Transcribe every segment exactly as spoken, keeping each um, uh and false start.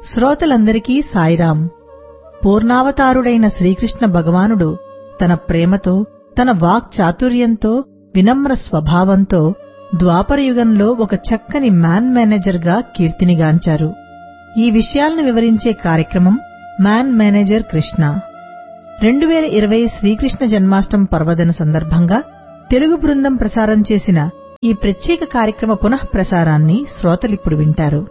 శ్రోతలందరికీ సాయిరాం. పూర్ణావతారుడైన శ్రీకృష్ణ భగవానుడు తన ప్రేమతో, తన వాక్ చాతుర్యంతో, వినమ్ర స్వభావంతో ద్వాపరయుగంలో ఒక చక్కని మ్యాన్ మేనేజర్గా కీర్తినిగాంచారు. ఈ విషయాలను వివరించే కార్యక్రమం మ్యాన్ మేనేజర్ కృష్ణ. రెండు వేల ఇరవై శ్రీకృష్ణ జన్మాష్టమి పర్వదిన సందర్భంగా తెలుగు బృందం ప్రసారం చేసిన ఈ ప్రత్యేక కార్యక్రమ పునః ప్రసారాన్ని శ్రోతలిప్పుడు వింటారు.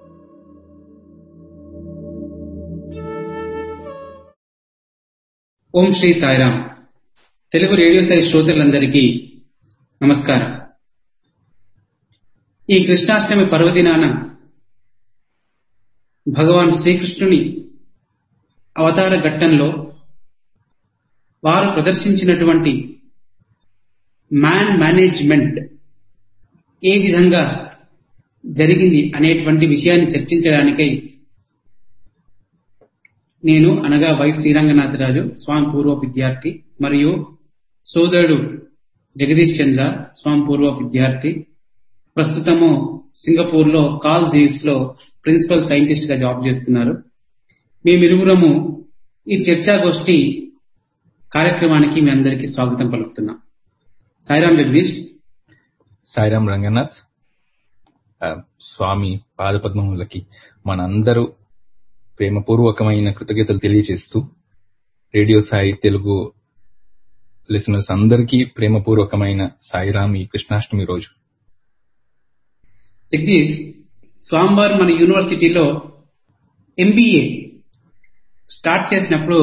ఓం శ్రీ సాయిరాం. తెలుగు రేడియో సాయి శ్రోతలందరికీ నమస్కారం. ఈ కృష్ణాష్టమి పర్వదినాన భగవాన్ శ్రీకృష్ణుని అవతార ఘట్టంలో వారు ప్రదర్శించినటువంటి మ్యాన్ మేనేజ్మెంట్ ఏ విధంగా జరిగింది అనేటువంటి విషయాన్ని చర్చించడానికై నేను అనగా వై శ్రీరంగనాథరాజు స్వామి పూర్వ విద్యార్థి మరియు సోదరుడు జగదీష్ చంద్ర స్వామి పూర్వ విద్యార్థి, ప్రస్తుతము సింగపూర్ లో కాల్ జీస్ లో ప్రిన్సిపల్ సైంటిస్ట్ గా జాబ్ చేస్తున్నారు. మేమిరువురము ఈ చర్చాగోష్ఠి కార్యక్రమానికి మీ అందరికీ స్వాగతం పలుకుతున్నాం. సాయిరాం జగదీష్. సాయిరాం రంగనాథ్. స్వామి పాదపద్మములకి మనందరూ ప్రేమపూర్వకమైన కృతజ్ఞతలు తెలియజేస్తూ రేడియో సాయి తెలుగు లిసనర్స్ అందరికీ ప్రేమపూర్వకమైన సాయిరాం ఈ కృష్ణాష్టమి రోజు. జగదీష్, స్వామివారు మన యూనివర్సిటీలో ఎంబీఏ స్టార్ట్ చేసినప్పుడు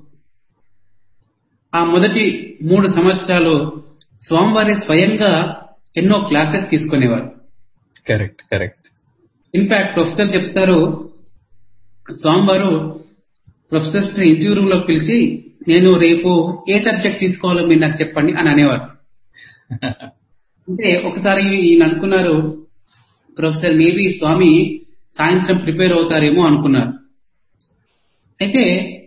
ఆ మొదటి మూడు సంవత్సరాలు స్వామివారి స్వయంగా ఎన్నో క్లాసెస్ తీసుకునేవారు. కరెక్ట్ కరెక్ట్ ఇన్ఫాక్ట్ ప్రొఫెసర్ చెప్తారు, స్వామివారు ప్రొఫెసర్స్ ఇంటర్వ్యూ రూమ్ లో పిలిచి నేను రేపు ఏ సబ్జెక్ట్ తీసుకోవాలో మీరు నాకు చెప్పండి అని అనేవారు. అంటే ఒకసారి ఈయన అనుకున్నారు, ప్రొఫెసర్ మేబీ స్వామి సాయంత్రం ప్రిపేర్ అవుతారేమో అనుకున్నారు. అయితే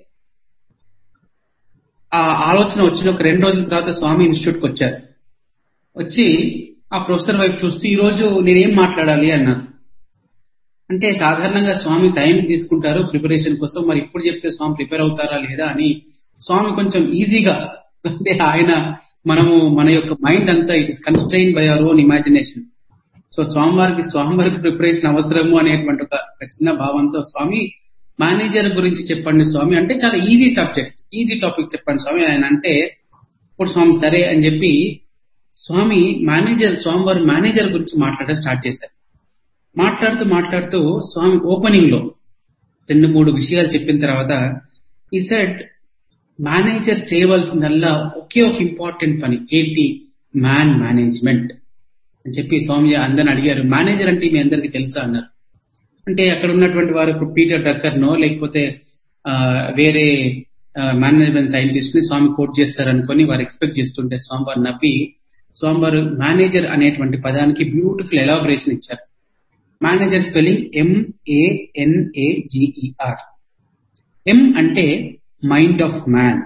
ఆ ఆలోచన వచ్చిన ఒక రెండు రోజుల తర్వాత స్వామి ఇన్స్టిట్యూట్ కి వచ్చారు. వచ్చి ఆ ప్రొఫెసర్ వైపు చూస్తూ ఈ రోజు నేనేం మాట్లాడాలి అన్నారు. అంటే సాధారణంగా స్వామి టైం తీసుకుంటారు ప్రిపరేషన్ కోసం, మరి ఇప్పుడు చెప్తే స్వామి ప్రిపేర్ అవుతారా లేదా అని స్వామి కొంచెం ఈజీగా, అంటే ఆయన మనము మన యొక్క మైండ్ అంతా it is constraint by our own imagination. So స్వామివారికి స్వామివారికి ప్రిపరేషన్ అవసరము అనేటువంటి ఒక చిన్న భావంతో స్వామి మేనేజర్ గురించి చెప్పండి స్వామి అంటే, చాలా ఈజీ సబ్జెక్ట్, ఈజీ టాపిక్ చెప్పండి స్వామి ఆయన అంటే, ఇప్పుడు స్వామి సరే అని చెప్పి స్వామి మేనేజర్ స్వామివారి మేనేజర్ గురించి మాట్లాడడం స్టార్ట్ చేశారు. మాట్లాడుతూ మాట్లాడుతూ స్వామి ఓపెనింగ్ లో రెండు మూడు విషయాలు చెప్పిన తర్వాత ఈ సెడ్ మేనేజర్ చేయవలసిందల్లా ఒకే ఒక ఇంపార్టెంట్ పని ఏంటి, మ్యాన్ మేనేజ్మెంట్ అని చెప్పి స్వామి అందరిని అడిగారు. మేనేజర్ అంటే మీ అందరికీ తెలుసా అన్నారు. అంటే అక్కడ ఉన్నటువంటి వారు ఇప్పుడు పీటర్ డ్రక్కర్ నో లేకపోతే వేరే మేనేజ్మెంట్ సైంటిస్ట్ ని స్వామి కోట్ చేస్తారనుకొని వారు ఎక్స్పెక్ట్ చేస్తుంటే స్వామివారు నవ్వి స్వామివారు మేనేజర్ అనేటువంటి పదానికి బ్యూటిఫుల్ ఎలాబరేషన్ ఇచ్చారు. Manager spelling ఎంఏఎన్ఏజిఈఆర్. ఎం అంటే mind of man,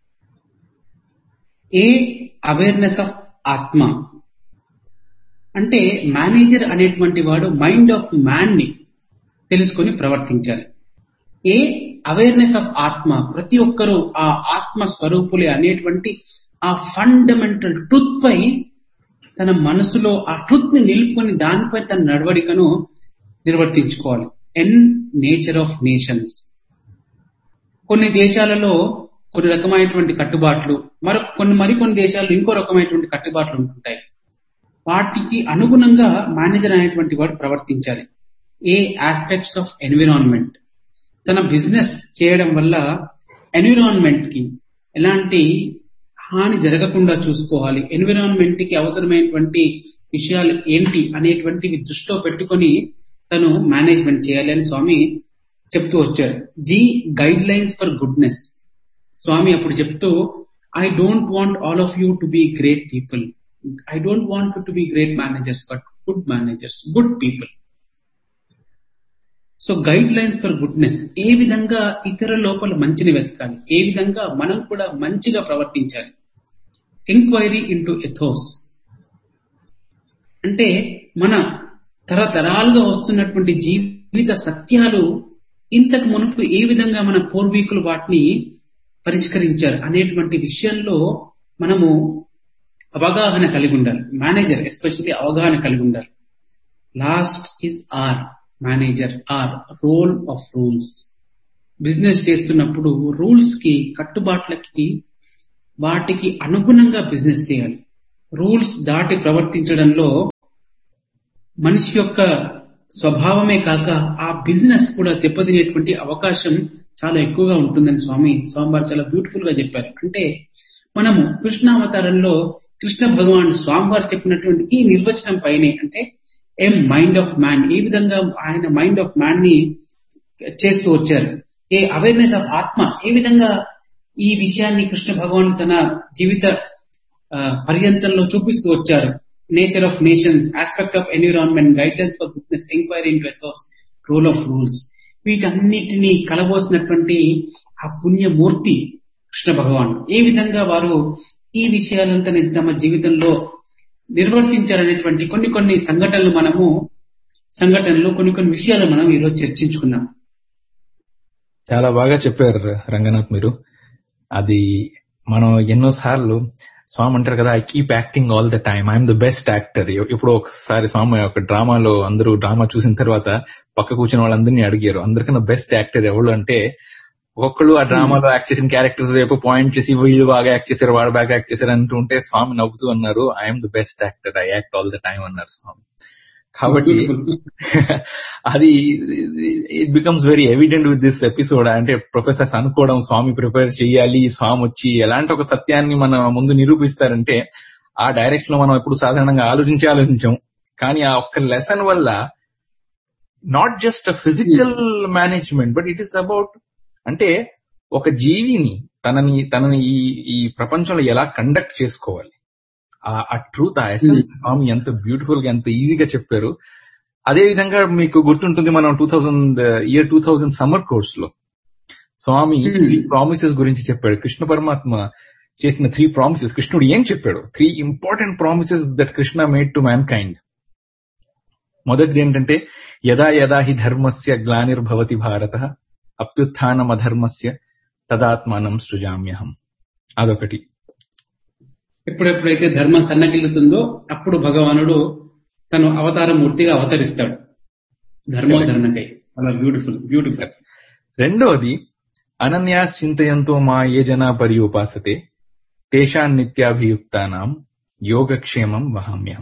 a awareness of ఆత్మ. అంటే మేనేజర్ అనేటువంటి వాడు మైండ్ ఆఫ్ మ్యాన్ ని తెలుసుకొని ప్రవర్తించాలి. ఏ అవేర్నెస్ ఆఫ్ ఆత్మ, ప్రతి ఒక్కరూ ఆ ఆత్మ స్వరూపులే అనేటువంటి ఆ ఫండమెంటల్ ట్రూత్ పై తన మనసులో ఆ ట్రూత్ ని నిలుపుకొని దానిపై తన నడవడికను నిర్వర్తించుకోవాలి. ఎన్ నేచర్ ఆఫ్ నేషన్స్. కొన్ని దేశాలలో కొన్ని రకమైనటువంటి కట్టుబాట్లు, మరొక కొన్ని మరికొన్ని దేశాల్లో ఇంకో రకమైనటువంటి కట్టుబాట్లు ఉంటుంటాయి. వాటికి అనుగుణంగా మేనేజర్ అనేటువంటి వాడు ప్రవర్తించాలి. ఏ ఆస్పెక్ట్స్ ఆఫ్ ఎన్విరాన్మెంట్, తన బిజినెస్ చేయడం వల్ల ఎన్విరాన్మెంట్ కి ఎలాంటి హాని జరగకుండా చూసుకోవాలి. ఎన్విరాన్మెంట్ కి అవసరమైనటువంటి విషయాలు ఏంటి అనేటువంటివి దృష్టిలో పెట్టుకొని తను మేనేజ్మెంట్ చేయాలి అని స్వామి చెప్తూ వచ్చారు. G guide lines for goodness. స్వామి అప్పుడు చెప్తూ, I don't want all of you to be great people, I don't want you to be great managers but good managers, good people. So guide lines for goodness, ఏ విధంగా ఇతర లోపల మంచిని వెతకాలి, ఏ విధంగా మనం కూడా మంచిగా ప్రవర్తించాలి. ఎంక్వైరీ ఇంటూ ఎథోస్, అంటే మన తరతరాలుగా వస్తున్నటువంటి జీవిత సత్యాలు ఇంతకు మునుపు ఏ విధంగా మన పూర్వీకులు వాటిని పరిష్కరించారు అనేటువంటి విషయంలో మనము అవగాహన కలిగి ఉండాలి. మేనేజర్ ఎస్పెషల్లీ అవగాహన కలిగి ఉండాలి. Last is R manager, are role of rules. Business చేస్తున్నప్పుడు రూల్స్ కి, కట్టుబాట్లకి, వాటికి అనుగుణంగా బిజినెస్ చేయాలి. రూల్స్ దాటి ప్రవర్తించడంలో మనిషి యొక్క స్వభావమే కాక ఆ బిజినెస్ కూడా దెబ్బతినేటువంటి అవకాశం చాలా ఎక్కువగా ఉంటుందని స్వామి స్వామివారు చాలా బ్యూటిఫుల్ గా చెప్పారు. అంటే మనము కృష్ణావతారంలో కృష్ణ భగవాన్ స్వామివారు చెప్పినటువంటి ఈ నిర్వచనం పైనే, అంటే ఏ మైండ్ ఆఫ్ మ్యాన్, ఏ విధంగా ఆయన మైండ్ ఆఫ్ మ్యాన్ ని చేస్తూ వచ్చారు, ఏ అవేర్నెస్ ఆఫ్ ఆత్మ, ఏ విధంగా ఈ విషయాన్ని కృష్ణ భగవాన్ తన జీవిత పర్యంతంలో చూపిస్తూ వచ్చారు. Nature of nations, aspect of environment, guidelines for goodness, enquiry into ethos, role of rules, వీటన్నిటినీ కలబోసినటువంటి ఆ పుణ్యమూర్తి కృష్ణ భగవాన్ ఏ విధంగా వారు ఈ విషయాలంతా తమ జీవితంలో నిర్వర్తించారనేటువంటి కొన్ని కొన్ని సంఘటనలు మనము సంఘటనలు కొన్ని కొన్ని విషయాలు మనం ఈరోజు చర్చించుకున్నాం. చాలా బాగా చెప్పారు రంగనాథ్ మీరు. అది మనం ఎన్నో సార్లు స్వామి అంటారు కదా, I keep acting all the time, I'm the best actor. ఇప్పుడు ఒకసారి స్వామి ఒక డ్రామాలో అందరూ డ్రామా చూసిన తర్వాత పక్క కూర్చున్న వాళ్ళందరినీ అడిగారు, అందరికన్నా బెస్ట్ యాక్టర్ ఎవరు అంటే, ఒక్కొక్కళ్ళు ఆ డ్రామాలో యాక్ట్ చేసిన క్యారెక్టర్స్ వైపు పాయింట్ చేసి వీళ్ళు బాగా యాక్ట్ చేశారు, వాడు బాగా యాక్ట్ చేశారు అంటుంటే స్వామి నవ్వుతూ అన్నారు, I'm the best actor, I act all the time అన్నారు స్వామి. కాబట్టి అది it becomes very evident with this episode. అంటే ప్రొఫెసర్స్ అనుకోవడం స్వామి ప్రిపేర్ చేయాలి, స్వామి వచ్చి ఎలాంటి ఒక సత్యాన్ని మన ముందు నిరూపిస్తారంటే ఆ డైరెక్షన్ లో మనం ఎప్పుడు సాధారణంగా ఆలోచించి ఆలోచించాం. కానీ ఆ ఒక్క లెసన్ వల్ల not just a physical management, but it is about, అంటే ఒక జీవిని తనని తనని ఈ ఈ ప్రపంచంలో ఎలా కండక్ట్ చేసుకోవాలి, ఆ ట్రూత్, ఆ ఎసెన్స్ స్వామి ఎంత బ్యూటిఫుల్ గా ఎంత ఈజీగా చెప్పారు. అదే విధంగా మీకు గుర్తుంటుంది, మనం two thousand year two thousand summer course లో స్వామి త్రీ ప్రామిసెస్ గురించి చెప్పాడు. కృష్ణ పరమాత్మ చేసిన త్రీ ప్రామిసెస్, కృష్ణుడు ఏం చెప్పాడు, three important promises that Krishna made to man kind. మొదటిది ఏంటంటే, యదా యదా హి ధర్మస్య గ్లానిర్భవతి భారత అప్యుత్థానం అధర్మస్య తదాత్మానం సృజామ్యహం. అదొకటి. ఎప్పుడెప్పుడైతే ధర్మం సన్నగిల్లుతుందో అప్పుడు భగవానుడు తను అవతార మూర్తిగా అవతరిస్తాడు ధర్మోద్ధరణకై. అలా బ్యూటిఫుల్ బ్యూటిఫుల్. రెండోది, అనన్యాస్ చింతయంతో మా ఏ జనా పర్యుపాసతే తేషాన్ నిత్యాభియుక్తానాం యోగక్షేమం వహామ్యహం.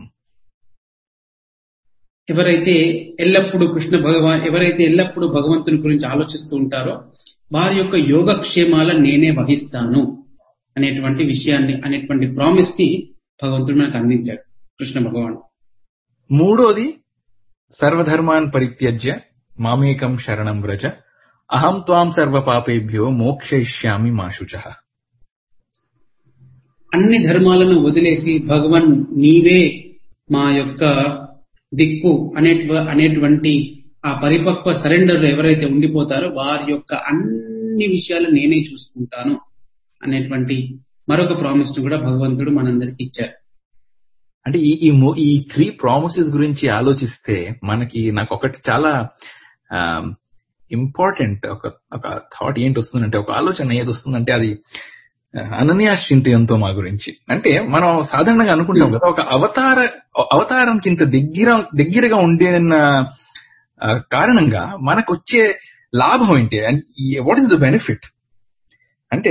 ఎవరైతే ఎల్లప్పుడూ కృష్ణ భగవాన్ ఎవరైతే ఎల్లప్పుడూ భగవంతుని గురించి ఆలోచిస్తూ ఉంటారో వారి యొక్క యోగక్షేమాలను నేనే వహిస్తాను అనేటువంటి విషయాన్ని, అనేటువంటి ప్రామిస్ ని భగవంతుడు మనకు అందించాడు కృష్ణ భగవాన్. మూడోది, సర్వధర్మాన్ పరిత్యజ్య మామేకం శరణం వ్రజ అహం త్వాం సర్వ పాపేభ్యో మోక్షయిష్యామి మా శుచః. అన్ని ధర్మాలను వదిలేసి భగవన్ నీవే మా యొక్క దిక్కు అనేటు అనేటువంటి ఆ పరిపక్వ సరెండర్ లో ఎవరైతే ఉండిపోతారో వారి యొక్క అన్ని విషయాలు నేనే చూసుకుంటాను అనేటువంటి మరొక ప్రామిస్ ను కూడా భగవంతుడు మనందరికి ఇచ్చారు. అంటే ఈ ఈ త్రీ ప్రామిసెస్ గురించి ఆలోచిస్తే మనకి, నాకు ఒకటి చాలా ఇంపార్టెంట్ ఒక ఒక థాట్ ఏంటి వస్తుందంటే, ఒక ఆలోచన ఏది వస్తుందంటే, అది అనన్యాశ్చింతయంతో మా గురించి. అంటే మనం సాధారణంగా అనుకుంటాం కదా, ఒక అవతార అవతారంకి ఇంత దగ్గర దగ్గరగా ఉండిన కారణంగా మనకు వచ్చే లాభం ఏంటి, వాట్ ఈస్ ద బెనిఫిట్ అంటే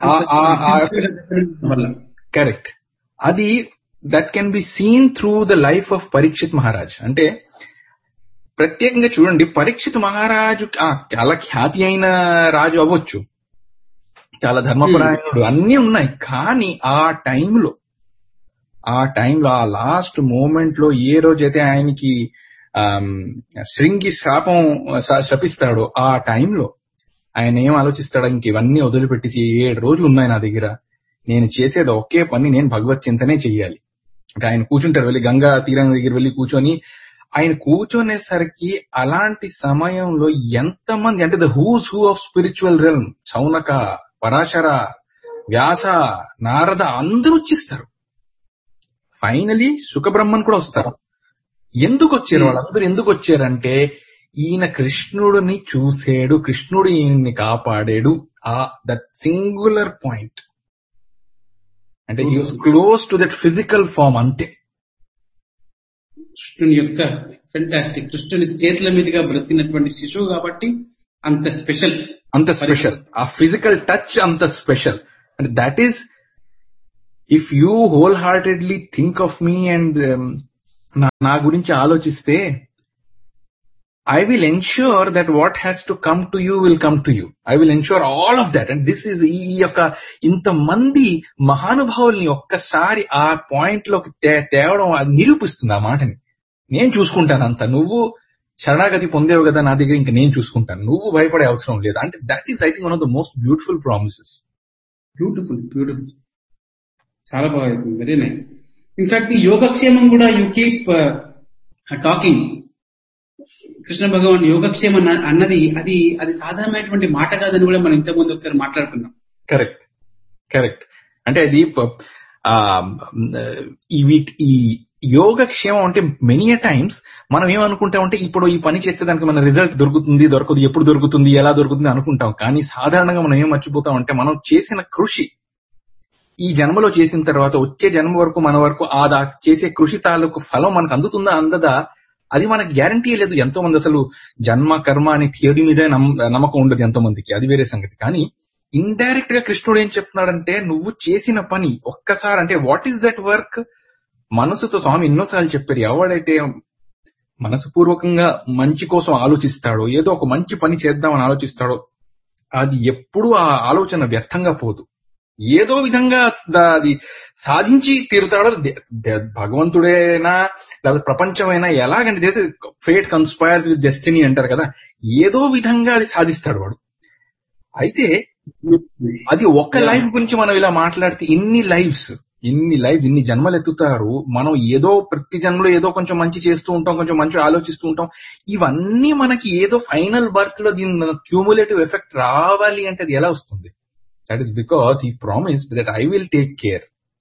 కరెక్ట్. అది that can be seen through the life of Parikshit Maharaj. అంటే ప్రత్యేకంగా చూడండి, పరీక్షిత్ మహారాజు చాలా ఖ్యాతి అయిన రాజు అవ్వచ్చు, చాలా ధర్మపరాయణుడు, అన్నీ ఉన్నాయి. కానీ ఆ టైంలో ఆ టైంలో ఆ లాస్ట్ మూమెంట్ లో ఏ రోజైతే ఆయనకి శృంగి శాపం శపిస్తాడో ఆ టైంలో ఆయన ఏం ఆలోచిస్తాడో, ఇంక ఇవన్నీ వదిలిపెట్టేసి ఏడు రోజులు ఉన్నాయి నా దగ్గర, నేను చేసేది ఒకే పని, నేను భగవత్ చింతనే చెయ్యాలి. అంటే ఆయన కూర్చుంటారు, వెళ్ళి గంగా తీరం దగ్గర వెళ్ళి కూర్చొని ఆయన కూర్చొనేసరికి అలాంటి సమయంలో ఎంతమంది, అంటే the who's who of spiritual realm, Shaunaka, Parashara, వ్యాస, నారద అందరూ వచ్చేస్తారు. ఫైనలీ సుఖబ్రహ్మన్ కూడా వస్తారు. ఎందుకు వచ్చారు వాళ్ళందరూ? ఎందుకు వచ్చారంటే ఈయన కృష్ణుడిని చూసాడు, కృష్ణుడు ఈయన్ని కాపాడాడు. ఆ దట్ సింగులర్ పాయింట్ అంటే he was close to that physical form, అంతే. కృష్ణుని యొక్క ఫెంటాస్టిక్, కృష్ణుని చేతుల మీదుగా బ్రతికినటువంటి శిశువు కాబట్టి అంత స్పెషల్, అంత స్పెషల్. ఆ ఫిజికల్ టచ్ అంత special. And that is if you whole heartedly think of me and నా గురించి ఆలోచిస్తే, I will ensure that what has to come to you will come to you. I will ensure all of that. And this is ఈ యొక్క ఇంతమంది మహానుభావుల్ని ఒక్కసారి ఆ point లోకి తేవడం అది నిరూపిస్తుంది ఆ మాటని. నేను చూసుకుంటాను అంత, నువ్వు శరణాగతి పొందేవు కదా నా దగ్గర, ఇంకా నేను చూసుకుంటాను, నువ్వు భయపడే అవసరం లేదు అంటే that is I think one of the most beautiful promises. Beautiful beautiful చాలా బాగా, వెరీ నైస్. ఇన్ఫాక్ట్ ఈ యోగక్షేమం కూడా యూ కీప్ టాకింగ్. కృష్ణ భగవాన్ యోగక్షేమం అన్నది అది అది సాధారణమైనటువంటి మాట కాదని కూడా మనం ఇంతకుముందు ఒకసారి మాట్లాడుకున్నాం. Correct correct. అంటే అది ఈ యోగక్షేమం అంటే మెనీ టైమ్స్ మనం ఏమనుకుంటాం అంటే ఇప్పుడు ఈ పని చేస్తే దానికి మన రిజల్ట్ దొరుకుతుంది, దొరకదు, ఎప్పుడు దొరుకుతుంది, ఎలా దొరుకుతుంది అనుకుంటాం. కానీ సాధారణంగా మనం ఏం మర్చిపోతాం అంటే మనం చేసిన కృషి ఈ జన్మలో చేసిన తర్వాత వచ్చే జన్మ వరకు మన వరకు ఆ చేసే కృషి తాలూకు ఫలం మనకు అందుతుందా అందదా అది మనకు గ్యారంటీ లేదు. ఎంతో మంది అసలు జన్మ కర్మ అనే థియరీ మీదే నమ్మకం ఉండదు ఎంతో మందికి, అది వేరే సంగతి. కానీ ఇండైరెక్ట్ గా కృష్ణుడు ఏం చెప్తున్నాడంటే నువ్వు చేసిన పని ఒక్కసారి అంటే వాట్ ఈస్ దట్ వర్క్, మనసుతో స్వామి ఎన్నోసార్లు చెప్పారు, ఎవడైతే మనసుపూర్వకంగా మంచి కోసం ఆలోచిస్తాడో, ఏదో ఒక మంచి పని చేద్దామని ఆలోచిస్తాడో అది ఎప్పుడూ ఆ ఆలోచన వ్యర్థంగా పోదు, ఏదో విధంగా అది సాధించి తీరుతాడో. భగవంతుడైనా లేదా ప్రపంచమైనా ఎలాగంటే దేశ ఫేట్ కన్స్పైర్స్ విత్ డెస్టినీ అంటారు కదా, ఏదో విధంగా అది సాధిస్తాడు వాడు. అయితే అది ఒక్క లైఫ్ గురించి మనం ఇలా మాట్లాడితే ఇన్ని లైఫ్స్ ఇన్ని లైఫ్ ఇన్ని జన్మలు ఎత్తుతారు. మనం ఏదో ప్రతి జన్మలో ఏదో కొంచెం మంచి చేస్తూ ఉంటాం, కొంచెం మంచి ఆలోచిస్తూ ఉంటాం. ఇవన్నీ మనకి ఏదో ఫైనల్ బర్త్ లో దీని క్యూములేటివ్ ఎఫెక్ట్ రావాలి అంటే అది ఎలా వస్తుంది? That is because he promised that I will take care.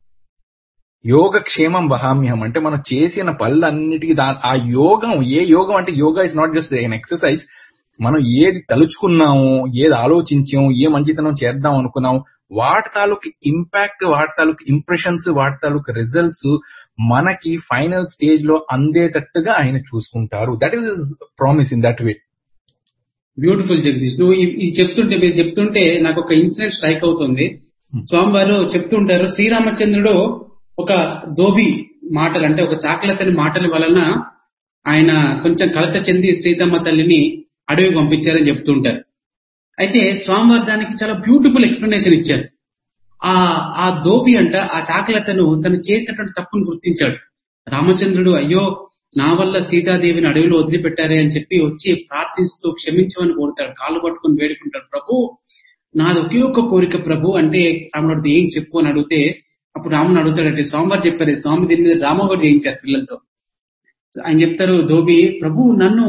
యోగక్షేమం వహామ్యహం అంటే మనం చేసిన పనులన్నిటికీ ఆ యోగం, ఏ యోగం అంటే yoga is not just N exercise. మనం ఏది తలుచుకున్నాము, ఏది ఆలోచించాము, ఏ మంచితనం చేద్దాం అనుకున్నాం, వాటి తాలూకు ఇంపాక్ట్, వాటి తాలూకు ఇంప్రెషన్స్, వాటి తాలూకు రిజల్ట్స్ మనకి ఫైనల్ స్టేజ్ లో అందేటట్టుగా ఆయన చూసుకుంటారు. That is his promise in that way. Beautiful Jagadish, నువ్వు ఇది చెప్తుంటే మీరు చెప్తుంటే నాకు ఒక ఇన్సిడెంట్ స్ట్రైక్ అవుతుంది. స్వామివారు చెప్తుంటారు, శ్రీరామచంద్రుడు ఒక దోబి మాటలు అంటే ఒక చాకలతని మాటల వలన ఆయన కొంచెం కలత చెంది శ్రీతమ్మ తల్లిని అడవికి పంపించారని చెప్తుంటారు. అయితే స్వామివారు దానికి చాలా బ్యూటిఫుల్ ఎక్స్ప్లెనేషన్ ఇచ్చారు. ఆ ఆ దోబి అంట ఆ చాకలతను తను చేసినటువంటి తప్పును గుర్తించాడు. రామచంద్రుడు అయ్యో నా వల్ల సీతాదేవిని అడవిలో వదిలిపెట్టారే అని చెప్పి వచ్చి ప్రార్థిస్తూ క్షమించమని కోరుతాడు, కాళ్ళు పట్టుకుని వేడుకుంటాడు, ప్రభు నాది ఒకే ఒక్క కోరిక ప్రభు అంటే. రాముడు ఏం చెప్పు అని అడిగితే అప్పుడు రాముని అడుగుతాడంటే స్వామివారు చెప్పారు, స్వామి దీని మీద డ్రామా కూడా చేయించారు పిల్లలతో. ఆయన చెప్తారు, ధోబి ప్రభు నన్ను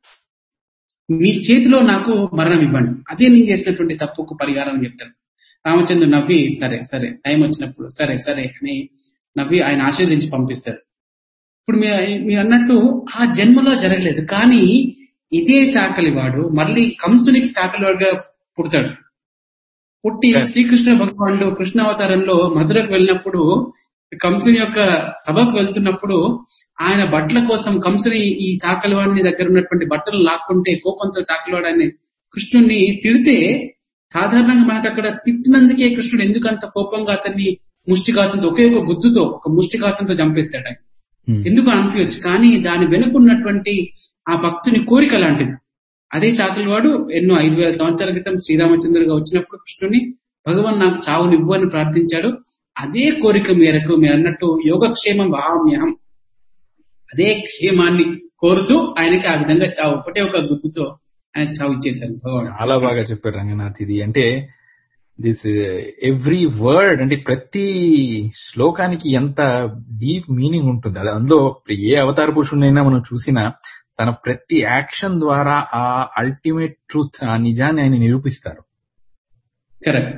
మీ చేతిలో నాకు మరణం ఇవ్వండి, అదే నేను చేసినటువంటి తప్పుకు పరిహారం అని చెప్తారు. రామచంద్రుడు నవ్వి సరే సరే టైం వచ్చినప్పుడు సరే సరే అని నవ్వి ఆయన ఆశీర్వదించి పంపిస్తారు. ఇప్పుడు మీరు మీరు అన్నట్టు ఆ జన్మలో జరగలేదు, కానీ ఇదే చాకలివాడు మళ్ళీ కంసునికి చాకలివాడుగా పుడతాడు. పుట్టి శ్రీకృష్ణ భగవానుడు కృష్ణావతారంలో మధురకు వెళ్ళినప్పుడు కంసుని యొక్క సభకు వెళ్తున్నప్పుడు ఆయన బట్టల కోసం కంసుని ఈ చాకలివాడిని దగ్గర ఉన్నటువంటి బట్టలు లాక్కుంటే కోపంతో చాకలివాడాన్ని కృష్ణుడిని తిడితే, సాధారణంగా మనకు అక్కడ తిట్టినందుకే కృష్ణుడు ఎందుకంత కోపంగా అతన్ని ముష్టిఘాతంతో ఒకే ఒక గుద్దుతో ఒక ముష్టిఘాతంతో చంపేస్తాడు ఆయన. ఎందుకు అనిపించచ్చు, కానీ దాని వెనుకున్నటువంటి ఆ భక్తుని కోరిక లాంటిది. అదే చాకలివాడు ఎన్నో ఐదు వేల సంవత్సరాల క్రితం శ్రీరామచంద్రుడిగా వచ్చినప్పుడు కృష్ణుని భగవాన్ నాకు చావునివ్వు అని ప్రార్థించాడు. అదే కోరిక మేరకు మీరు అన్నట్టు యోగక్షేమం వహామ్యహం, అదే క్షేమాన్ని కోరుతూ ఆయనకి ఆ విధంగా చావు ఒకటే ఒక గుర్తుతో ఆయన చావు ఇచ్చేశారు భగవాన్. చాలా బాగా చెప్పారు రంగనాథ్. ఇది అంటే దిస్ ఎవ్రీ వర్డ్ అంటే ప్రతి శ్లోకానికి ఎంత డీప్ మీనింగ్ ఉంటుంది. అది అందులో ఏ అవతార పురుషుడినైనా మనం చూసినా తన ప్రతి యాక్షన్ ద్వారా ఆ అల్టిమేట్ ట్రూత్, ఆ నిజాన్ని ఆయన నిరూపిస్తారు. Correct,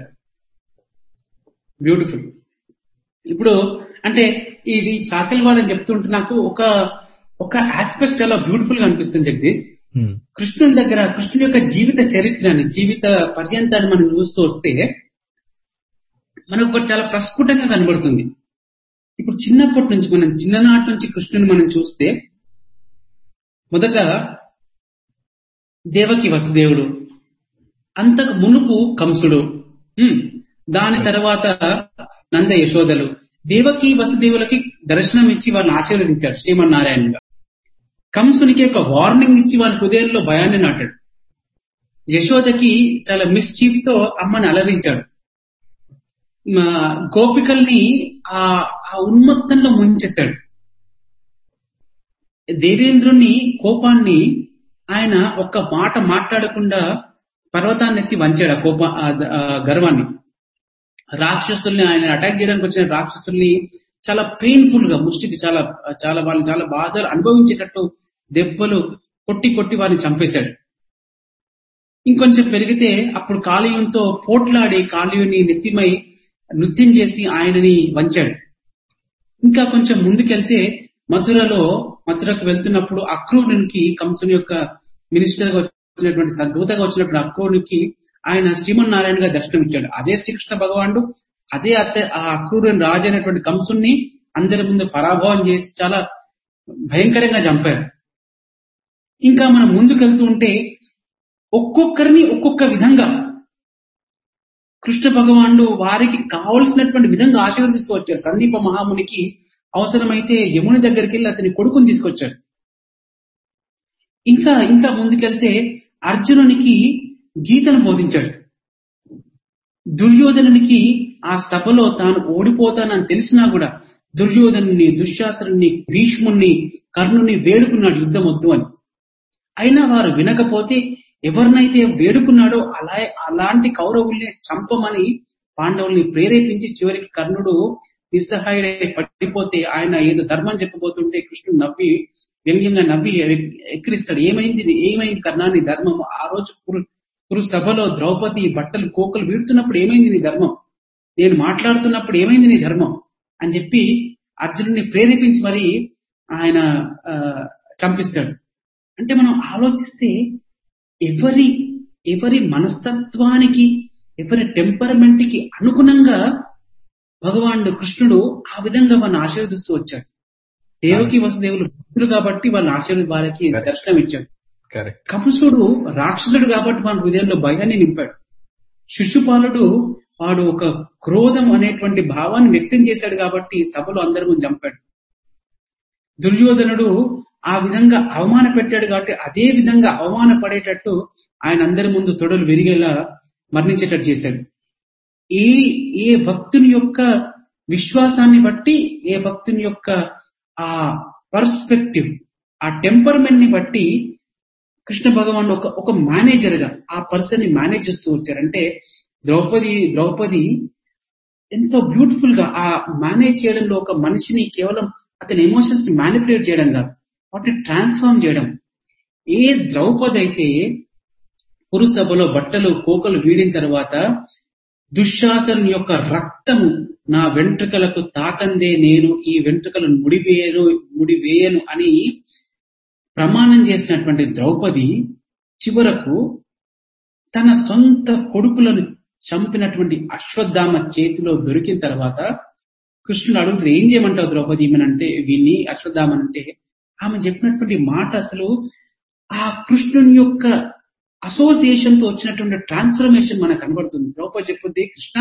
beautiful. ఇప్పుడు అంటే ఇది చాకలివాడు అని చెప్తుంటే నాకు ఒక ఒక ఆస్పెక్ట్ చాలా బ్యూటిఫుల్ గా అనిపిస్తుంది జగదీష్. కృష్ణుని దగ్గర కృష్ణుని యొక్క జీవిత చరిత్రని, జీవిత పర్యంతాన్ని మనం చూస్తూ వస్తే మనకు ఒకటి చాలా ప్రస్ఫుటంగా కనబడుతుంది. ఇప్పుడు చిన్నప్పటి నుంచి మనం చిన్ననాటి నుంచి కృష్ణుని మనం చూస్తే మొదట దేవకి వసుదేవుడు, అంతకు మునుపు కంసుడు, దాని తర్వాత నంద యశోదలు, దేవకి వసుదేవులకి దర్శనం ఇచ్చి వాళ్ళని ఆశీర్వదించాడు శ్రీమన్నారాయణుగా. కంసునికి ఒక వార్నింగ్ ఇచ్చి వాళ్ళ హృదయంలో భయాన్ని నాటాడు. యశోదకి చాలా మిస్చీఫ్ తో అమ్మని అలరించాడు. గోపికల్ని ఆ ఉన్మత్తంలో ముంచెత్తాడు. దేవేంద్రుని కోపాన్ని ఆయన ఒక్క మాట మాట్లాడకుండా పర్వతాన్ని ఎత్తి వంచాడు. ఆ కోప గర్వాన్ని, రాక్షసుల్ని ఆయన అటాక్ చేయడానికి వచ్చిన రాక్షసుల్ని చాలా పెయిన్ఫుల్ గా ముష్టికి చాలా చాలా వాళ్ళు చాలా బాధలు అనుభవించేటట్టు దెబ్బలు కొట్టి కొట్టి వారిని చంపేశాడు. ఇంకొంచెం పెరిగితే అప్పుడు కాళీయునితో పోట్లాడి కాళీయుని నెత్తిమై నృత్యం చేసి ఆయనని వంచాడు. ఇంకా కొంచెం ముందుకెళ్తే మథురలో మథురకు వెళ్తున్నప్పుడు అక్రూరునికి, కంసుని యొక్క మినిస్టర్ గా వచ్చినటువంటి దూతగా వచ్చినప్పుడు అక్రూరునికి ఆయన శ్రీమన్నారాయణగా దర్శనం ఇచ్చాడు. అదే శ్రీకృష్ణ భగవానుడు అదే అత్త ఆ అక్రూరుని రాజు అయినటువంటి కంసుని అందరి ముందు పరాభవం చేసి చాలా భయంకరంగా చంపారు. ఇంకా మనం ముందుకెళ్తూ ఉంటే ఒక్కొక్కరిని ఒక్కొక్క విధంగా కృష్ణ భగవానుడు వారికి కావలసినటువంటి విధంగా ఆశీర్వదిస్తూ వచ్చారు. సందీప మహామునికి అవసరమైతే యముని దగ్గరికి వెళ్ళి అతని కొడుకుని తీసుకొచ్చాడు. ఇంకా ఇంకా ముందుకెళ్తే అర్జునునికి గీతను బోధించాడు. దుర్యోధనునికి ఆ సభలో తాను ఓడిపోతానని తెలిసినా కూడా దుర్యోధనుని, దుశ్శాసనుని, భీష్ముణ్ణి, కర్ణుని వేడుకున్నాడు యుద్ధం వద్దు అని. అయినా వారు వినకపోతే ఎవరినైతే వేడుకున్నాడో అలా అలాంటి కౌరవుల్ని చంపమని పాండవుల్ని ప్రేరేపించి చివరికి కర్ణుడు నిస్సహాయుడై పడిపోతే ఆయన ఏదో ధర్మం చెప్పబోతుంటే కృష్ణుడు నవ్వి వ్యంగ్యంగా నవ్వి ఎక్కిరిస్తాడు. ఏమైంది ఏమైంది కర్ణాని ధర్మం? ఆ రోజు కురు సభలో ద్రౌపది బట్టలు కోకలు వీడుతున్నప్పుడు ఏమైంది నీ ధర్మం? నేను మాట్లాడుతున్నప్పుడు ఏమైంది నీ ధర్మం అని చెప్పి అర్జునుడిని ప్రేరేపించి మరి ఆయన చంపిస్తాడు. అంటే మనం ఆలోచిస్తే ఎవరి ఎవరి మనస్తత్వానికి, ఎవరి టెంపరమెంట్ కి అనుగుణంగా భగవానుడు కృష్ణుడు ఆ విధంగా వాళ్ళని ఆశీర్వదిస్తూ వచ్చాడు. దేవకి వసుదేవులు భక్తులు కాబట్టి వాళ్ళని ఆశీర్వది వారికి దర్శనం ఇచ్చాడు. కంసుడు రాక్షసుడు కాబట్టి వాళ్ళ హృదయంలో భయాన్ని నింపాడు. శిశుపాలుడు వాడు ఒక క్రోధం అనేటువంటి భావాన్ని వ్యక్తం చేశాడు కాబట్టి సభలో అందరి ముందు చంపాడు. దుర్యోధనుడు ఆ విధంగా అవమాన పెట్టాడు కాబట్టి అదే విధంగా అవమాన పడేటట్టు ఆయన అందరి ముందు తొడలు విరిగేలా మరణించేటట్టు చేశాడు. ఏ ఏ భక్తుని యొక్క విశ్వాసాన్ని బట్టి, ఏ భక్తుని యొక్క ఆ పర్స్పెక్టివ్, ఆ టెంపర్మెంట్ ని బట్టి కృష్ణ భగవాన్ ఒక ఒక మేనేజర్ గా ఆ పర్సన్ ని మేనేజ్ చేస్తూ వచ్చారంటే ద్రౌపది ద్రౌపది ఎంతో బ్యూటిఫుల్ గా ఆ మేనేజ్ చేయడంలో ఒక మనిషిని కేవలం అతని ఎమోషన్స్ ని మ్యానిపులేట్ చేయడం కాదు, వాటిని ట్రాన్స్ఫార్మ్ చేయడం. ఏ ద్రౌపది అయితే పురుసభలో బట్టలు కోకలు వీడిన తర్వాత దుశ్శాసను యొక్క రక్తము నా వెంట్రుకలకు తాకందే నేను ఈ వెంట్రుకలను ముడివేయను ముడివేయను అని ప్రమాణం చేసినటువంటి ద్రౌపది చివరకు తన సొంత కొడుకులను చంపినటువంటి అశ్వత్థామ చేతిలో దొరికిన తర్వాత కృష్ణుడు అడుగుతారు, ఏం చేయమంటావు ద్రౌపది ఈమెనంటే, వీళ్ళని అశ్వత్థామనంటే ఆమె చెప్పినటువంటి మాట అసలు ఆ కృష్ణుని యొక్క అసోసియేషన్ తో వచ్చినటువంటి ట్రాన్స్ఫర్మేషన్ మనకు కనబడుతుంది. ద్రౌపది చెప్పుద్ది, కృష్ణ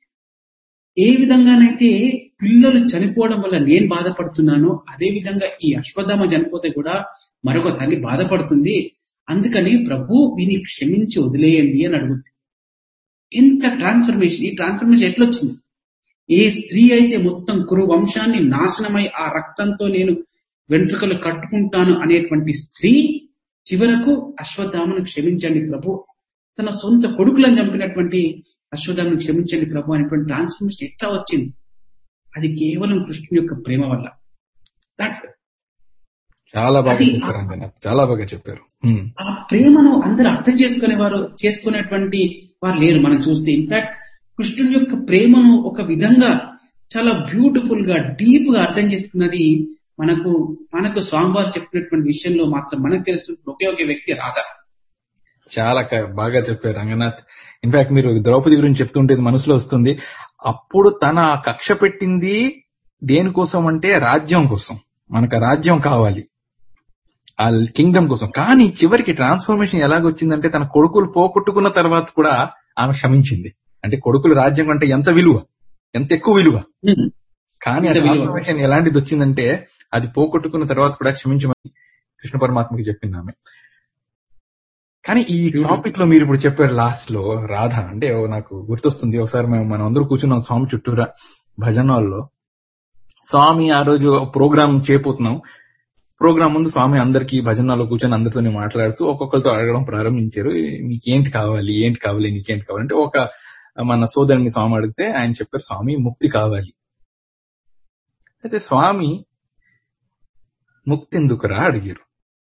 ఏ విధంగానైతే పిల్లలు చనిపోవడం వల్ల నేను బాధపడుతున్నానో అదే విధంగా ఈ అశ్వత్థామ చనిపోతే కూడా మరొక తల్లి బాధపడుతుంది, అందుకని ప్రభు వీని క్షమించి వదిలేయండి అని అడుగుతుంది. ఎంత ట్రాన్స్ఫర్మేషన్! ఈ ట్రాన్స్ఫర్మేషన్ ఎట్లొచ్చింది? ఏ స్త్రీ అయితే మొత్తం కురు వంశాన్ని నాశనమై ఆ రక్తంతో నేను వెంట్రుకలు కట్టుకుంటాను అనేటువంటి స్త్రీ చివరకు అశ్వత్థామను క్షమించండి ప్రభు, తన సొంత కొడుకులను చంపినటువంటి అశ్వత్థామను క్షమించండి ప్రభు అనేటువంటి ట్రాన్స్ఫర్మేషన్ ఎట్లా వచ్చింది? అది కేవలం కృష్ణుని యొక్క ప్రేమ వల్ల. దట్ చాలా బాగా చెప్పారు, చాలా బాగా చెప్పారు. ఆ ప్రేమను అందరూ అర్థం చేసుకునే వారు చేసుకునేటువంటి వారు లేరు మనం చూస్తే. ఇన్ఫాక్ట్ కృష్ణుని యొక్క ప్రేమను ఒక విధంగా చాలా బ్యూటిఫుల్ గా డీప్ గా అర్థం చేసుకున్నది మనకు మనకు స్వామివారు చెప్పినటువంటి విషయంలో మాత్రం మనకు తెలుసు ఒకే ఒక వ్యక్తి రాధ. చాలా బాగా చెప్పారు రంగనాథ్. ఇన్ఫాక్ట్ మీరు ద్రౌపది గురించి చెప్తుంటే మనసులో వస్తుంది, అప్పుడు తన కక్ష పెట్టింది దేనికోసం అంటే రాజ్యం కోసం, మనకు రాజ్యం కావాలి, ఆ కింగ్డమ్ కోసం. కానీ చివరికి ట్రాన్స్ఫర్మేషన్ ఎలాగొచ్చిందంటే తన కొడుకులు పోగొట్టుకున్న తర్వాత కూడా ఆమె క్షమించింది. అంటే కొడుకులు రాజ్యం కంటే ఎంత విలువ, ఎంత ఎక్కువ విలువ. కానీ ఆ ట్రాన్స్ఫర్మేషన్ ఎలాంటిది వచ్చిందంటే అది పోగొట్టుకున్న తర్వాత కూడా క్షమించమని కృష్ణ పరమాత్మకి చెప్పింది ఆమె. కానీ ఈ టాపిక్ లో మీరు ఇప్పుడు చెప్పారు లాస్ట్ లో రాధ అంటే నాకు గుర్తొస్తుంది. ఒకసారి మేము మనం అందరూ కూర్చున్నాం స్వామి చుట్టూరా భజనాల్లో. స్వామి ఆ రోజు ప్రోగ్రామ్ చేయబోతున్నాం. ప్రోగ్రామ్ ముందు స్వామి అందరికి భజనాల్లో కూర్చొని అందరితో మాట్లాడుతూ ఒక్కొక్కరితో అడగడం ప్రారంభించారు. నీకేంటి కావాలి, ఏంటి కావాలి, నీకేంటి కావాలంటే ఒక మన సోదరుని స్వామి అడిగితే ఆయన చెప్పారు స్వామి ముక్తి కావాలి. అయితే స్వామి ముక్తి ఎందుకురా అడిగారు.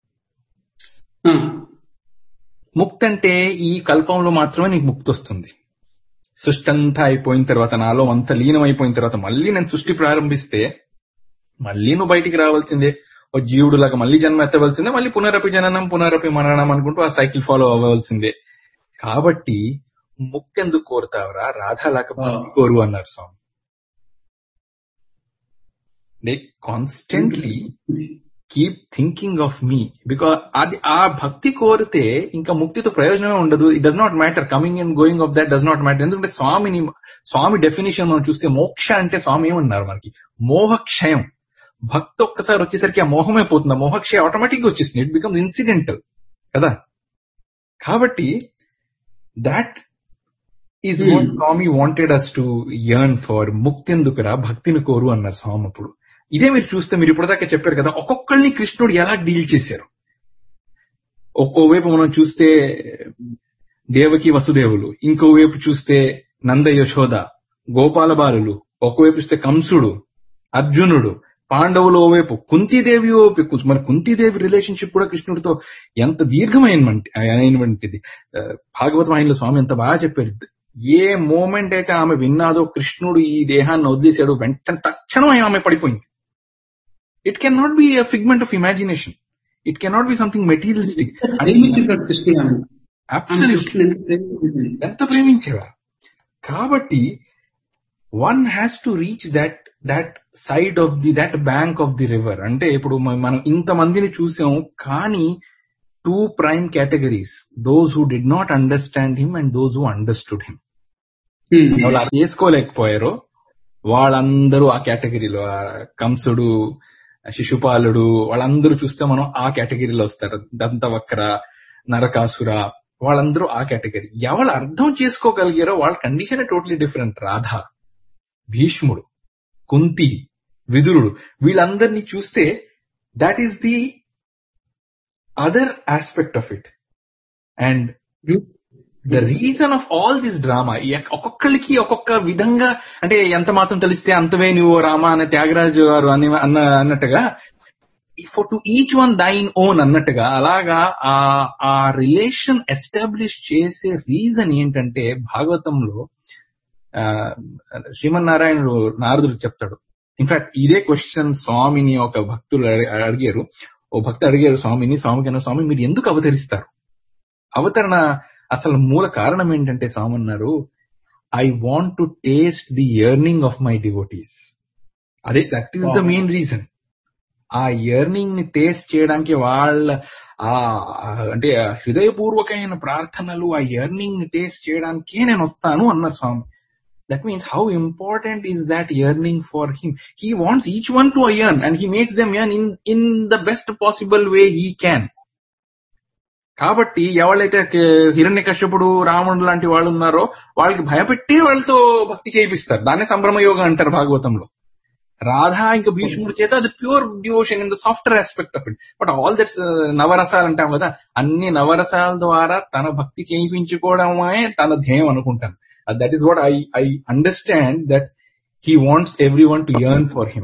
ముక్తి అంటే ఈ కల్పంలో మాత్రమే నీకు ముక్తి వస్తుంది. సృష్టి అంతా అయిపోయిన తర్వాత, నాలో అంత లీనం అయిపోయిన తర్వాత మళ్ళీ నేను సృష్టి ప్రారంభిస్తే మళ్ళీ నువ్వు బయటికి రావాల్సిందే, ఓ జీవుడు లాగా మళ్ళీ జన్మ ఎత్తవలసిందే, మళ్ళీ పునరపి జననం పునరపి మరణం అనుకుంటూ ఆ సైకిల్ ఫాలో అవ్వవలసిందే. కాబట్టి ముక్తి ఎందుకు కోరుతావరా, రాధాలాగా భక్తి కోరు అన్నారు స్వామి. They constantly keep thinking of me, because అది ఆ భక్తి కోరితే ఇంకా ముక్తితో ప్రయోజనమే ఉండదు. It does not matter, coming and going of that does not matter. ఎందుకంటే స్వామిని స్వామి డెఫినేషన్ మనం చూస్తే మోక్ష అంటే స్వామి ఏమన్నారు మనకి, మోహక్షయం. భక్తి ఒక్కసారి వచ్చేసరికి ఆ మోహమే పోతుంది, ఆ మోహక్షయం ఆటోమేటిక్ గా వచ్చేస్తుంది. ఇట్ బికమ్స్ ఇన్సిడెంటల్ కదా. కాబట్టి that is what Swamy wanted us to yearn for. ముక్తి ఎందుకురా, భక్తిని కోరు అన్నారు స్వామి. అప్పుడు ఇదే మీరు చూస్తే, మీరు ఇప్పటిదాకా చెప్పారు కదా ఒక్కొక్కరిని కృష్ణుడు ఎలా డీల్ చేశారు. ఒక్కోవైపు మనం చూస్తే దేవకి వసుదేవులు, ఇంకోవైపు చూస్తే నంద యశోద గోపాల బాలులు, ఒకవైపు చూస్తే కంసుడు అర్జునుడు, పాండవులు ఓవైపు, కుంతీదేవి ఓవైపు. మరి కుంతీదేవి రిలేషన్షిప్ కూడా కృష్ణుడితో ఎంత దీర్ఘమైనటువంటిది. భాగవతం ఆయనలో స్వామి ఎంత బాగా చెప్పారు. ఏ మూమెంట్ అయితే ఆమె విన్నాదో కృష్ణుడు ఈ దేహాన్ని వదిలేశాడు, వెంటనే తక్షణం ఆమె పడిపోయింది. It can not be a figment of imagination, it can not be something materialistic. ఎంత ప్రేమించేవారు. కాబట్టి one has to reach that that side of the that bank of the river. అంటే ఇప్పుడు మనం ఇంతమందిని చూసాం, కానీ two prime categories, those who did not understand him and those who understood him. వాళ్ళు అర్థం చేసుకోలేకపోయారో వాళ్ళందరూ ఆ కేటగిరీలో, కంసుడు, శిశుపాలుడు, వాళ్ళందరూ చూస్తే మనం ఆ కేటగిరీలో వస్తారు. దంతవక్ర, నరకాసుర, వాళ్ళందరూ ఆ కేటగిరీ. ఎవరు అర్థం చేసుకోగలిగారో వాళ్ళ కండిషన్ టోటలీ డిఫరెంట్. రాధ, భీష్ముడు, కుంతి, విదురుడు, వీళ్ళందరినీ చూస్తే that is the other aspect of it. And the reason of all this drama, ఒక్కొక్కరికి ఒక్కొక్క విధంగా, అంటే ఎంత మాత్రం తెలిస్తే అంతవే నువ్వు రామ అనే త్యాగరాజు గారు అని అన్న అన్నట్టుగా, for to each one దైన్ own అన్నట్టుగా, అలాగా ఆ ఆ రిలేషన్ ఎస్టాబ్లిష్ చేసే రీజన్ ఏంటంటే భాగవతంలో ఆ శ్రీమన్నారాయణుడు నారదుడు చెప్తాడు. ఇన్ఫాక్ట్ ఇదే క్వశ్చన్ స్వామిని ఒక భక్తులు అడిగారు. ఓ భక్తుడు అడిగారు స్వామిని, స్వామికి అన్న స్వామి మీరు ఎందుకు అవతరిస్తారు, అవతరణ అసలు మూల కారణం ఏంటంటే స్వామి అన్నారు, I want to taste the earning of my devotees. అదే that is the main reason. ఆ ఎర్నింగ్ ని టేస్ట్ చేయడానికి వాళ్ళ ఆ అంటే హృదయపూర్వకమైన ప్రార్థనలు, ఆ ఎర్నింగ్ ని టేస్ట్ చేయడానికే నేను వస్తాను అన్నారు స్వామి. That means how important is that yearning for him. He wants each one to yearn and he makes them yearn in, in the best possible way he can. కాబట్టి ఎవరైతే హిరణ్యకశ్యపుడు, రావణుడు లాంటి వాళ్ళు ఉన్నారో వాళ్ళకి భయపెట్టి వాళ్ళతో భక్తి చేయిస్తారు. దాన్నే సంభ్రమ యోగం అంటారు భాగవతంలో. రాధా ఇంకా భీష్ముడి చేత అది pure devotion in the software aspect of it. But all that's నవరసాలు అంటాం కదా, అన్ని నవరసాల ద్వారా తన భక్తి చేయించుకోవడమే తన ధ్యేయం అనుకుంటాను. That is what I, I understand, that he wants everyone to yearn for him.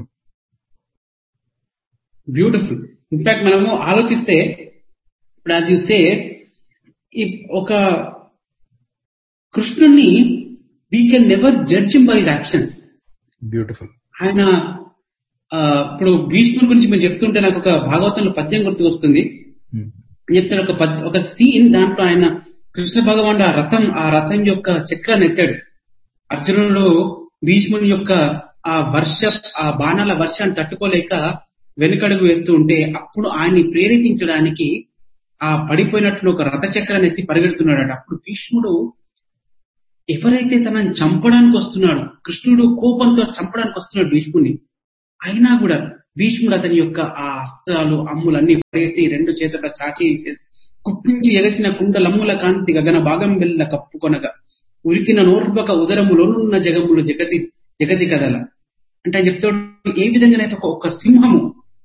Beautiful. In fact, మనము ఆలోచిస్తే ఇప్పుడు as you say, ఒక కృష్ణుని we can never judge him by his actions. Beautiful. ఆయన ఆ ఇప్పుడు భీష్ముడి గురించి మీరు చెప్తుంటే నాకు ఒక భాగవతంలో పద్యం గుర్తుకొస్తుంది. చెప్తాడు ఒక పద్య ఒక సీన్, దాంట్లో ఆయన కృష్ణ భగవానుడు ఆ రథం ఆ రథం యొక్క చక్రాన్ని ఎత్తాడు. అర్జునుడు భీష్ముని యొక్క ఆ వర్ష ఆ బాణాల వర్షాన్ని తట్టుకోలేక వెనుకడుగు వేస్తూ ఉంటే, అప్పుడు ఆయన్ని ప్రేరేపించడానికి ఆ పడిపోయినట్లు ఒక రథ చక్రాన్ని ఎత్తి పరిగెడుతున్నాడు. అప్పుడు భీష్ముడు ఎవరైతే తనని చంపడానికి వస్తున్నాడు, కృష్ణుడు కోపంతో చంపడానికి వస్తున్నాడు భీష్ముడిని, అయినా కూడా భీష్ముడు అతని యొక్క ఆ అస్త్రాలు అమ్ములన్నీ పడేసి రెండు చేతుల చాచి వేసేసి కుప్పించి ఎగసిన కుండలమ్ముల కాంతి గగన భాగం వెళ్ళ కప్పుకొనగా ఉరికిన నోర్వక ఉదరములోనున్న జగములు జగతి జగతి కదల అంటే ఆయన చెప్తాడు, ఏ విధంగానైతే ఒక ఒక సింహము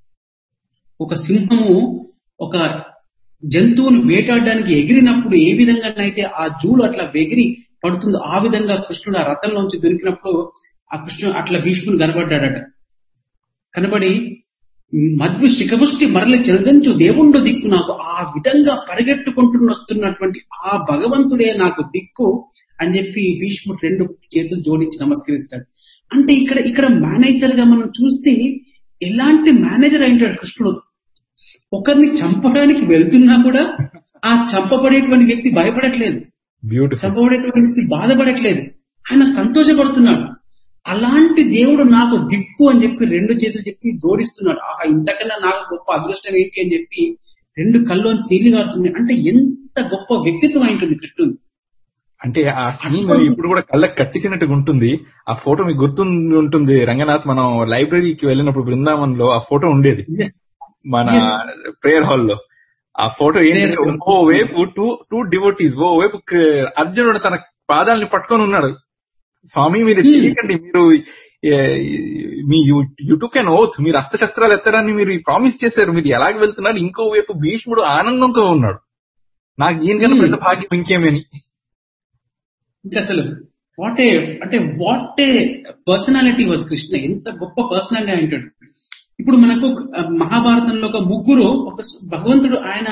ఒక సింహము ఒక జంతువును వేటాడడానికి ఎగిరినప్పుడు ఏ విధంగానైతే ఆ జూలు అట్లా ఎగిరి పడుతుందో, ఆ విధంగా కృష్ణుడు ఆ రథంలోంచి దొరికినప్పుడు ఆ కృష్ణుడు అట్లా భీష్ముడు కనబడ్డాడట. కనబడి మధ్య శిఖముష్టి మరలి చెరదంచు దేవుండు దిక్కు నాకు, ఆ విధంగా పరిగెట్టుకుంటూ వస్తున్నటువంటి ఆ భగవంతుడే నాకు దిక్కు అని చెప్పి భీష్ముడు రెండు చేతులు జోడించి నమస్కరిస్తాడు. అంటే ఇక్కడ ఇక్కడ మేనేజర్ గా మనం చూస్తే ఎలాంటి మేనేజర్ అయింటాడు కృష్ణుడు. ఒకరిని చంపడానికి వెళ్తున్నా కూడా ఆ చంపబడేటువంటి వ్యక్తి భయపడట్లేదు, చంపబడేటువంటి వ్యక్తి బాధపడట్లేదు, ఆయన సంతోషపడుతున్నాడు. అలాంటి దేవుడు నాకు దిక్కు అని చెప్పి రెండు చేతులు చెప్పి జోడిస్తున్నాడు. ఆహా, ఇంతకన్నా నాకు గొప్ప అదృష్టం ఏంటి అని చెప్పి రెండు కళ్ళు నీళ్లు కారుతున్నాయి. అంటే ఎంత గొప్ప వ్యక్తిత్వం అయింటుంది కృష్ణుడు. అంటే ఆ సీన్ ఇప్పుడు కూడా కళ్ళకి కట్టించినట్టుగా ఉంటుంది. ఆ ఫోటో మీకు గుర్తు ఉంటుంది రంగనాథ్, మనం లైబ్రరీకి వెళ్ళినప్పుడు బృందావన్ లో ఆ ఫోటో ఉండేది మన ప్రేయర్ హాల్లో. ఆ ఫోటో ఏంటంటే ఓ వైపు టూ టూ డివోటీస్, ఓ వైపు అర్జునుడు తన పాదాలని పట్టుకొని ఉన్నాడు. స్వామి మీరు చేయకండి, మీరు me you took N oath, మీరు అస్త్రశస్త్రాలు ఎత్తడాన్ని మీరు ప్రామిస్ చేశారు, మీరు ఎలాగ వెళ్తున్నారు. ఇంకో వైపు భీష్ముడు ఆనందంతో ఉన్నాడు, నాకు దీనికన్నా పెద్ద భాగ్యం ఇంకేమని. ఇంకా అసలు వాట్ ఏ అంటే what a personality was Krishna, ఎంత గొప్ప పర్సనాలిటీ అంటాడు. ఇప్పుడు మనకు మహాభారతంలో ఒక ముగ్గురు ఒక భగవంతుడు ఆయన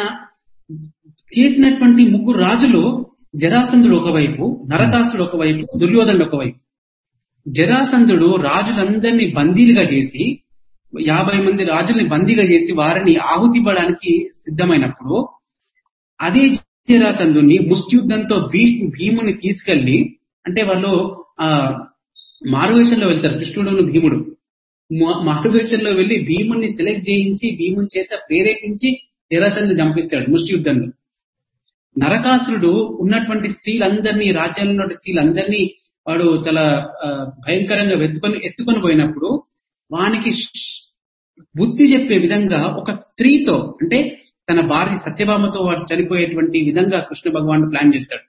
చేసినటువంటి ముగ్గురు రాజులు, జరాసంధుడు ఒకవైపు, నరకాసుడు ఒకవైపు, దుర్యోధనుడు ఒకవైపు. జరాసంధుడు రాజులందరినీ బందీలుగా చేసి, యాభై మంది రాజుల్ని బందీగా చేసి వారిని ఆహుతి ఇవ్వడానికి సిద్ధమైనప్పుడు, అదే జరాసంధుడిని ముష్టియుద్ధంతో భీష్ము భీముని తీసుకెళ్లి, అంటే వాళ్ళు ఆ మారువేషంలో వెళ్తారు కృష్ణుడు భీముడు, మారువేషంలో వెళ్లి భీముని సెలెక్ట్ చేయించి భీముని చేత ప్రేరేపించి జరాసంధుడు చంపిస్తాడు ముష్టియుద్ధంలో. నరకాసురుడు ఉన్నటువంటి స్త్రీలందరినీ, రాజ్యంలో ఉన్న స్త్రీలందరినీ వాడు చాలా భయంకరంగా వెతుకొని ఎత్తుకొని పోయినప్పుడు వానికి బుద్ధి చెప్పే విధంగా ఒక స్త్రీతో, అంటే తన భార్య సత్యభామతో వాడు చనిపోయేటువంటి విధంగా కృష్ణ భగవానుడు ప్లాన్ చేస్తాడు.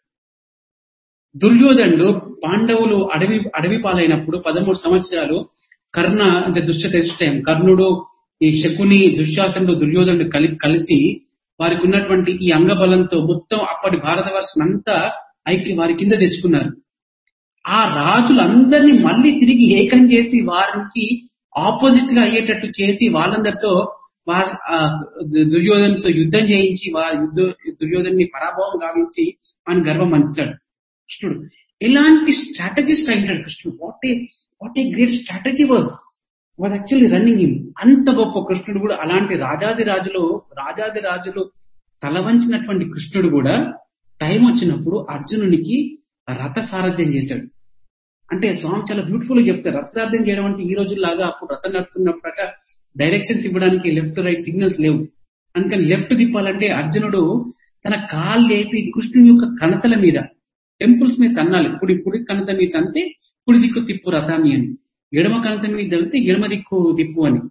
దుర్యోధనుడు పాండవులు అడవి అడవి పాలైనప్పుడు పదమూడు సంవత్సరాలు కర్ణ అంటే దుష్ట టైం కర్ణుడు, ఈ శకుని, దుశ్శాసనుడు, దుర్యోధనుడు కలి కలిసి వారికి ఉన్నటువంటి ఈ అంగబలంతో మొత్తం అప్పటి భారతవర్షం అంతా ఐక్య వారి కింద తెచ్చుకున్నారు. ఆ రాజులందరినీ మళ్ళీ తిరిగి ఏకం చేసి వారికి ఆపోజిట్ గా అయ్యేటట్టు చేసి వాళ్ళందరితో వారి దుర్యోధనతో యుద్ధం చేయించి వారి యుద్ధ దుర్యోధన్ని పరాభవం గావించి ఆయన గర్వం అంచుతాడు కృష్ణుడు. ఎలాంటి స్ట్రాటజిస్ట్ అయింటాడు కృష్ణుడు. What a what a great strategy was was actually running him. అంత గొప్ప కృష్ణుడు కూడా, అలాంటి రాజాది రాజులు రాజాది రాజులు తలవంచినటువంటి కృష్ణుడు కూడా టైం వచ్చినప్పుడు అర్జునునికి రథ సారథ్యం చేశాడు. అంటే స్వామి చాలా బ్యూటిఫుల్ గా చెప్తారు. రథ సారథ్యం చేయడం అంటే ఈ రోజుల్లాగా అప్పుడు రథం నడుపుతున్నప్పుడట డైరెక్షన్స్ ఇవ్వడానికి లెఫ్ట్ రైట్ సిగ్నల్స్ లేవు. అందుకని లెఫ్ట్ తిప్పాలంటే అర్జునుడు తన కాళ్ళు లేపి కృష్ణుని యొక్క కణతల మీద, టెంపుల్స్ మీద తన్నాలి. కుడి కుడి కణత మీద తంతే కుడి దిక్కు తిప్పు రథాన్ని అని, ఎడమ కణత మీద తలితే ఎడమ దిక్కు తిప్పు అని.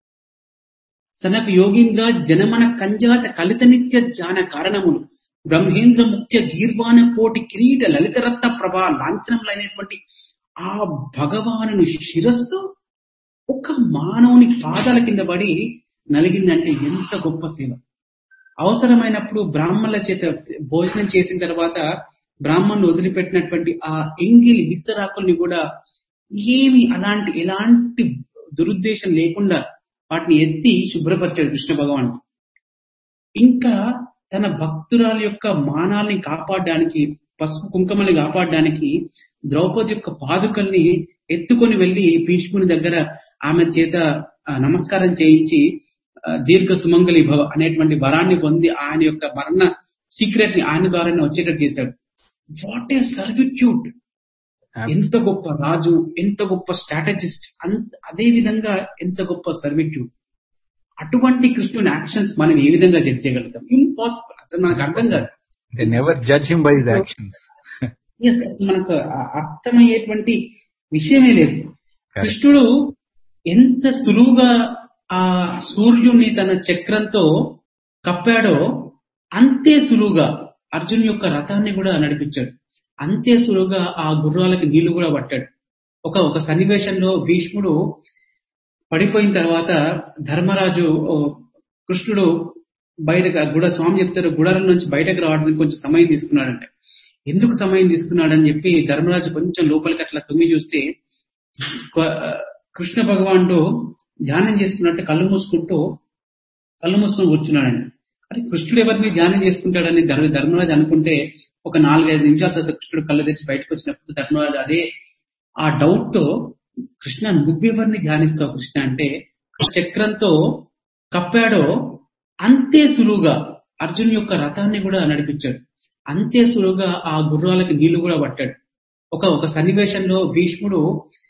సనక యోగీంద్ర జనమన కంజాత కలిత నిత్య జ్ఞాన కారణములు బ్రహ్మేంద్ర ముఖ్య గీర్వాణ కోటి కిరీట లలితరత్న ప్రభా లాంఛనములైనటువంటి ఆ భగవాను శిరస్సు ఒక మానవుని పాదాల కింద పడి నలిగిందంటే ఎంత గొప్ప సేవ. అవసరమైనప్పుడు బ్రాహ్మణుల చేత భోజనం చేసిన తర్వాత బ్రాహ్మణులు వదిలిపెట్టినటువంటి ఆ ఎంగిలి విస్తరాకుల్ని కూడా ఏమి అలాంటి ఎలాంటి దురుద్దేశం లేకుండా వాటిని ఎత్తి శుభ్రపరిచాడు కృష్ణ భగవానుడు. ఇంకా తన భక్తురాల యొక్క మానాల్ని కాపాడడానికి, పసుపు కుంకుమల్ని కాపాడడానికి ద్రౌపది యొక్క పాదుకల్ని ఎత్తుకొని వెళ్లి భీష్ముని దగ్గర ఆమె చేత ఆ, నమస్కారం చేయించి ఆ, దీర్ఘ సుమంగళి భవ అనేటువంటి వరాన్ని పొంది ఆయన యొక్క మరణ సీక్రెట్ ని ఆయన ద్వారానే వచ్చేటట్టు చేశాడు. What a servitude! ఎంత గొప్ప రాజు, ఎంత గొప్ప స్ట్రాటజిస్ట్, అంత అదే విధంగా ఎంత గొప్ప సర్విట్యూడ్. అటువంటి కృష్ణుని యాక్షన్స్ మనం ఏ విధంగా జడ్జ్ చేయగలుగుతాం? ఇంపాసిబుల్. అసలు మనకు అర్థం కాదు. They never judge him by his actions. Yes, మనకు ఆ- అర్థమయ్యేటువంటి విషయమే లేదు. కృష్ణుడు ఎంత సులువుగా ఆ సూర్యుడిని తన చక్రంతో కప్పాడో అంతే సులువుగా అర్జున్ యొక్క రథాన్ని కూడా నడిపించాడు. అంతే సులువుగా ఆ గుర్రాలకి నీళ్లు కూడా పట్టాడు. ఒక ఒక సన్నివేశంలో భీష్ముడు పడిపోయిన తర్వాత ధర్మరాజు ఓ, కృష్ణుడు బయటకు గుడ స్వామి చెప్తారు గుడారం నుంచి బయటకు రావడానికి కొంచెం సమయం తీసుకున్నాడంటే, ఎందుకు సమయం తీసుకున్నాడని చెప్పి ధర్మరాజు కొంచెం లోపలికి అట్లా తొంగి చూస్తే క- కృష్ణ భగవానుడు ధ్యానం చేసుకున్నట్టు కళ్ళు మూసుకుంటూ కళ్ళు మూసుకొని కూర్చున్నాడండి. అరే కృష్ణుడు ఎవరిని ధ్యానం చేసుకుంటాడని ధర్మ ధర్మరాజు అనుకుంటే ఒక నాలుగైదు నిమిషాల తర్వాత కృష్ణుడు కళ్ళు తెరిచి బయటకు వచ్చినప్పుడు ధర్మరాజు అదే ఆ డౌట్ తో, కృష్ణ నువ్వెవరిని ధ్యానిస్తావు కృష్ణ అంటే, చక్రంతో కప్పాడో అంతే సులువుగా అర్జున్ యొక్క రథాన్ని కూడా నడిపించాడు. అంతే సులువుగా ఆ గుర్రాలకి నీళ్లు కూడా పట్టాడు. ఒక ఒక సన్నివేశంలో భీష్ముడు